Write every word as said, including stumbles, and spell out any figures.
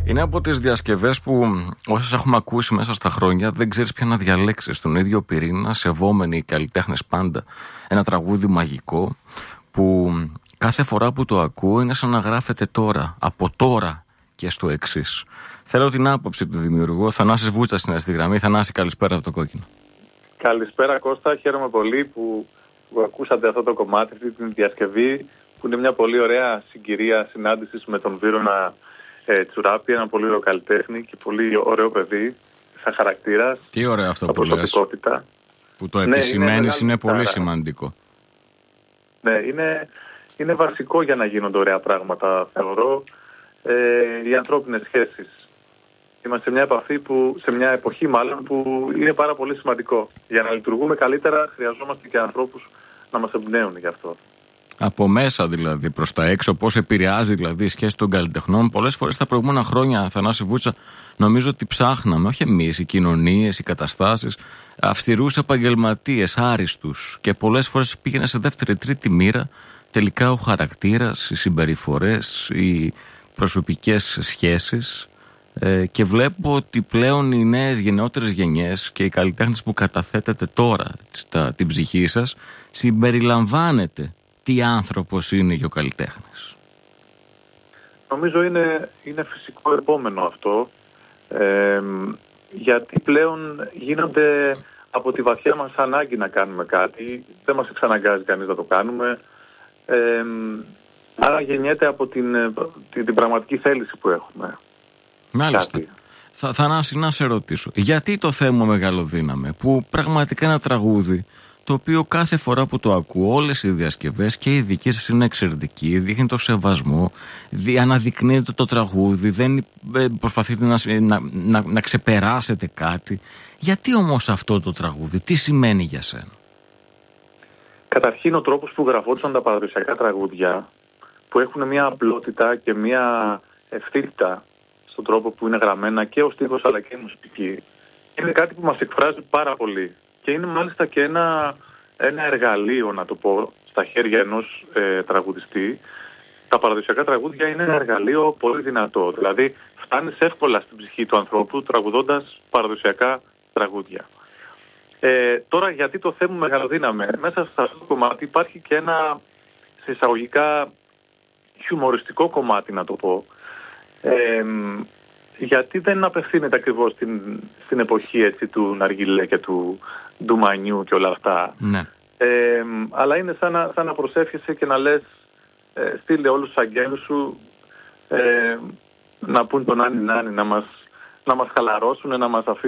Είναι από τις διασκευές που όσες έχουμε ακούσει μέσα στα χρόνια δεν ξέρεις ποια να διαλέξεις. Στον ίδιο πυρήνα, σεβόμενοι οι καλλιτέχνες πάντα. Ένα τραγούδι μαγικό που κάθε φορά που το ακούω είναι σαν να γράφεται τώρα, από τώρα και στο εξής. Θέλω την άποψη του δημιουργού. Θανάσης Βούτσας είναι στη γραμμή. Θανάση, καλησπέρα από το Κόκκινο. Καλησπέρα Κώστα, χαίρομαι πολύ που, που ακούσατε αυτό το κομμάτι, αυτή την διασκευή που είναι μια πολύ ωραία συγκυρία συνάντησης με τον Βύρωνα ε, Τσουράπη, ένα πολύ ωραίο καλλιτέχνη και πολύ ωραίο παιδί, σαν χαρακτήρας. Τι ωραίο αυτό που λες, που το επισημαίνεις, ναι, είναι, είναι πολύ σημαντικό. Ναι, είναι, είναι βασικό για να γίνονται ωραία πράγματα, θεωρώ, ε, οι ανθρώπινες σχέσεις. Είμαστε σε μια επαφή που, σε μια εποχή μάλλον που είναι πάρα πολύ σημαντικό. Για να λειτουργούμε καλύτερα χρειαζόμαστε και ανθρώπους να μας εμπνέουν γι' αυτό. Από μέσα δηλαδή προς τα έξω, πώς επηρεάζει δηλαδή η σχέση των καλλιτεχνών. Πολλές φορές τα προηγούμενα χρόνια, Θανάση Βούτσα, νομίζω ότι ψάχναμε, όχι εμείς, οι κοινωνίες, οι καταστάσεις, αυστηρούς επαγγελματίες, άριστους. Και πολλές φορές πήγαινε σε δεύτερη, τρίτη μοίρα. Τελικά ο χαρακτήρας, οι συμπεριφορές, οι προσωπικές σχέσεις. Ε, και βλέπω ότι πλέον οι νέες γενναιότερες γενιές και οι καλλιτέχνες που καταθέτετε τώρα στα, την ψυχή σας, συμπεριλαμβάνετε τι άνθρωπος είναι και ο καλλιτέχνης. Νομίζω είναι, είναι φυσικό επόμενο αυτό, ε, γιατί πλέον γίνονται από τη βαθιά μας ανάγκη να κάνουμε κάτι, δεν μας εξαναγκάζει κανείς να το κάνουμε, ε, άρα γεννιέται από την, την, την πραγματική θέληση που έχουμε. Μάλιστα. Θα, Θανάση, να σε ρωτήσω, γιατί το θέμα Μεγαλοδύναμε, που πραγματικά ένα τραγούδι το οποίο κάθε φορά που το ακούω, όλες οι διασκευές και η δική σας είναι εξαιρετική, δείχνει το σεβασμό, αναδεικνύεται το τραγούδι, δεν προσπαθείτε να, να, να, να ξεπεράσετε κάτι. Γιατί όμως αυτό το τραγούδι, τι σημαίνει για σένα? Καταρχήν ο τρόπος που γραφόντουσαν τα παραδοσιακά τραγούδια, που έχουν μια απλότητα και μια ευθύτητα στον τρόπο που είναι γραμμένα και ο στίχος αλλά και η μουσική, είναι κάτι που μας εκφράζει πάρα πολύ. Και είναι μάλιστα και ένα, ένα εργαλείο, να το πω, στα χέρια ενός ε, τραγουδιστή. Τα παραδοσιακά τραγούδια είναι ένα εργαλείο πολύ δυνατό. Δηλαδή φτάνεις εύκολα στην ψυχή του ανθρώπου τραγουδώντας παραδοσιακά τραγούδια. Ε, τώρα γιατί το θέμα Μεγαλοδύναμε? Μέσα σε αυτό το κομμάτι υπάρχει και ένα σε εισαγωγικά χιουμοριστικό κομμάτι, να το πω. Ε, γιατί δεν απευθύνεται ακριβώς στην, στην εποχή έτσι, του Ναργιλέ και του ντουμανιού και όλα αυτά. Ναι. Ε, αλλά είναι σαν να, σαν να προσεύχεσαι και να λες ε, στείλε όλους τους αγγέλους σου ε, να πούν τον Νάνι Νάνι, να μας, να μας χαλαρώσουν, να μας αφήσουν